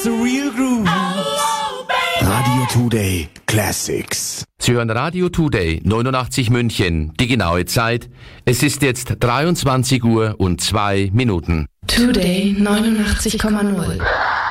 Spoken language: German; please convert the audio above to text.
the real groove. Radio Today Classics. Sie hören Radio Today 89 München. Die genaue Zeit. Es ist jetzt 23:02 Uhr. Today 89,0.